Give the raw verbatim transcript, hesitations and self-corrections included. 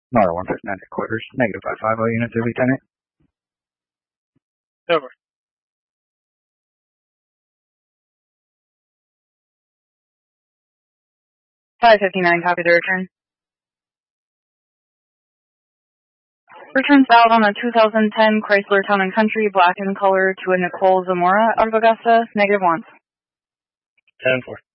Nora one fifty-nine quarters, negative five five zero units, Lieutenant. Over. five fifty-nine, copy the return. Return south on a two thousand ten Chrysler Town and Country, black in color, to a Nicole Zamora out of Augusta, negative one. ten four.